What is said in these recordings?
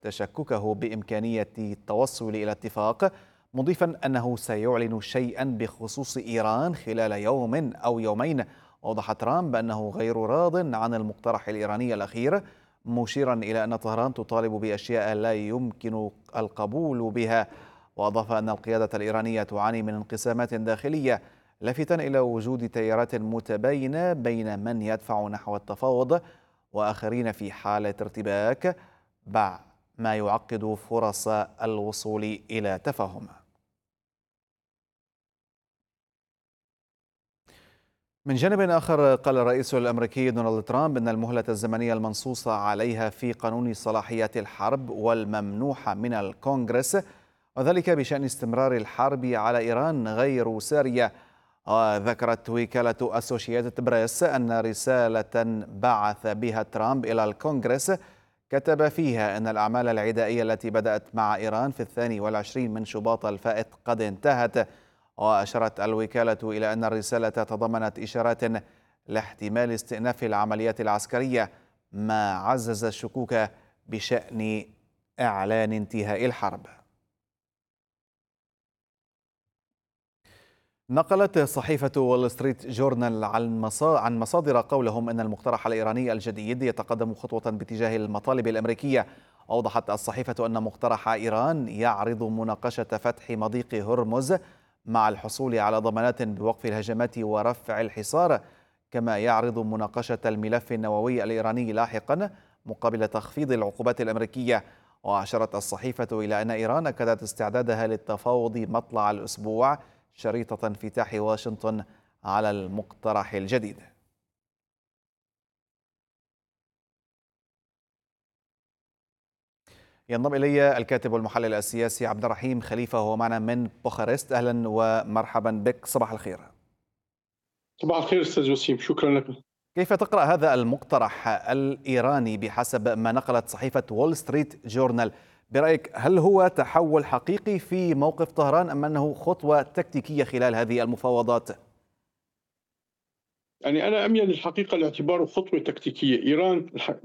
تشككه بإمكانية التوصل إلى اتفاق، مضيفا أنه سيعلن شيئا بخصوص إيران خلال يوم أو يومين. وأوضح ترامب أنه غير راض عن المقترح الإيراني الأخير، مشيرا إلى أن طهران تطالب بأشياء لا يمكن القبول بها. وأضاف أن القيادة الإيرانية تعاني من انقسامات داخلية، لافتا إلى وجود تيارات متباينة بين من يدفع نحو التفاوض وآخرين في حالة ارتباك، ما يعقد فرص الوصول إلى تفاهم. من جانب آخر، قال الرئيس الأمريكي دونالد ترامب أن المهلة الزمنية المنصوص عليها في قانون صلاحيات الحرب والممنوحة من الكونغرس، وذلك بشأن استمرار الحرب على إيران، غير سارية. وذكرت وكالة أسوشيتد بريس أن رسالة بعث بها ترامب إلى الكونغرس كتب فيها أن الأعمال العدائية التي بدأت مع إيران في 22 من شباط الفائت قد انتهت. وأشارت الوكالة إلى أن الرسالة تضمنت إشارات لاحتمال استئناف العمليات العسكرية، ما عزز الشكوك بشأن إعلان انتهاء الحرب. نقلت صحيفة وول ستريت جورنال عن مصادر قولهم أن المقترح الإيراني الجديد يتقدم خطوة باتجاه المطالب الأمريكية. أوضحت الصحيفة أن مقترح إيران يعرض مناقشة فتح مضيق هرمز مع الحصول على ضمانات بوقف الهجمات ورفع الحصار، كما يعرض مناقشة الملف النووي الإيراني لاحقا مقابل تخفيض العقوبات الأمريكية. وأشارت الصحيفة إلى أن إيران أكدت استعدادها للتفاوض مطلع الأسبوع، شريطة انفتاح واشنطن على المقترح الجديد. ينضم إلي الكاتب والمحلل السياسي عبد الرحيم خليفة، وهو معنا من بوخارست. أهلا ومرحبا بك، صباح الخير. صباح الخير أستاذ وسيم، شكرا لك. كيف تقرأ هذا المقترح الإيراني بحسب ما نقلت صحيفة وول ستريت جورنال؟ برأيك هل هو تحول حقيقي في موقف طهران أم أنه خطوة تكتيكية خلال هذه المفاوضات؟ يعني أنا أميل للحقيقة لاعتباره خطوة تكتيكية. إيران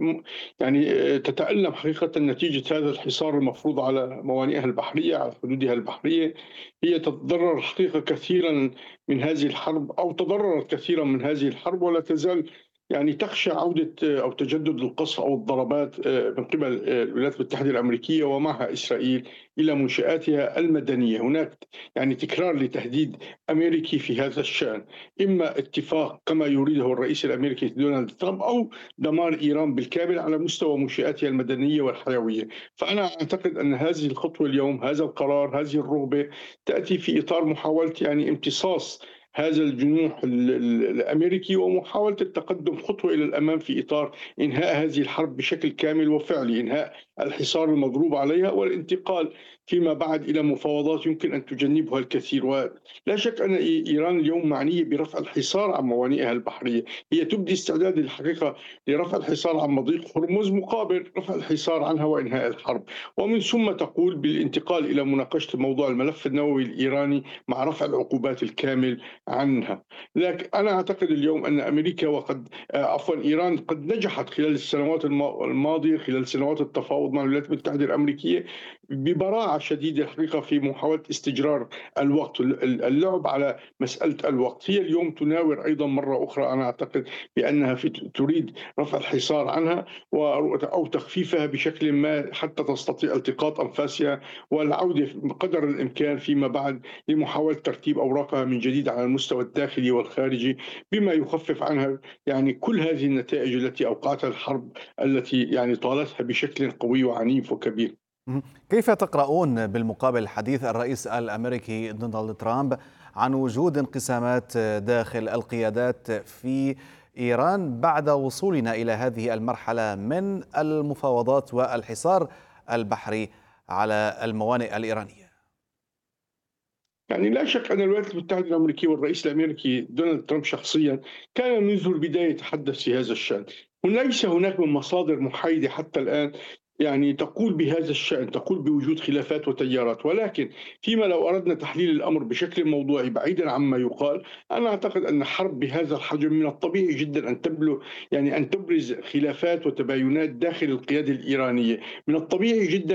تتألم حقيقة نتيجة هذا الحصار المفروض على موانئها البحرية، على حدودها البحرية. هي تتضرر الحقيقة كثيرا من هذه الحرب، أو تضررت كثيرا من هذه الحرب، ولا تزال تخشى عودة أو تجدد القصف أو الضربات من قبل الولايات المتحدة الأمريكية ومعها إسرائيل إلى منشآتها المدنية. هناك تكرار لتهديد أمريكي في هذا الشأن، إما اتفاق كما يريده الرئيس الأمريكي دونالد ترامب، أو دمار إيران بالكامل على مستوى منشآتها المدنية والحيوية. فأنا أعتقد أن هذه الخطوة اليوم، هذا القرار، هذه الرغبة تأتي في إطار محاولة امتصاص هذا الجنوح الامريكي، ومحاوله التقدم خطوه الى الامام في اطار انهاء هذه الحرب بشكل كامل وفعلي، انهاء الحصار المضروب عليها والانتقال فيما بعد الى مفاوضات يمكن ان تجنبها الكثير. ولا شك ان ايران اليوم معنيه برفع الحصار عن موانئها البحريه. هي تبدي استعداد الحقيقه لرفع الحصار عن مضيق هرمز مقابل رفع الحصار عنها وانهاء الحرب، ومن ثم تقول بالانتقال الى مناقشه موضوع الملف النووي الايراني مع رفع العقوبات الكامل عنها. لكن أنا أعتقد اليوم أن أمريكا وقد عفوا إيران قد نجحت خلال السنوات الماضية، خلال سنوات التفاوض مع الولايات المتحدة الأمريكية، ببراعة شديدة الحقيقة في محاولة استجرار الوقت، اللعب على مسألة الوقت. هي اليوم تناور أيضا مرة أخرى، أنا أعتقد بأنها تريد رفع الحصار عنها أو تخفيفها بشكل ما حتى تستطيع التقاط أنفاسها والعودة بقدر الإمكان فيما بعد لمحاولة ترتيب أوراقها من جديد على المستوى الداخلي والخارجي، بما يخفف عنها كل هذه النتائج التي أوقعتها الحرب التي طالتها بشكل قوي وعنيف وكبير. كيف تقرؤون بالمقابل حديث الرئيس الأمريكي دونالد ترامب عن وجود انقسامات داخل القيادات في إيران بعد وصولنا إلى هذه المرحلة من المفاوضات والحصار البحري على الموانئ الإيرانية؟ لا شك أن الولايات المتحدة الأمريكية والرئيس الأمريكي دونالد ترامب شخصيا كان منذ البداية يتحدث في هذا الشأن. وليس هناك من مصادر محايدة حتى الآن يعني تقول بهذا الشأن، تقول بوجود خلافات وتيارات، ولكن فيما لو أردنا تحليل الأمر بشكل موضوعي بعيدا عما يقال، أنا أعتقد أن حرب بهذا الحجم من الطبيعي جدا أن يعني أن تبرز خلافات وتباينات داخل القيادة الإيرانية. من الطبيعي جدا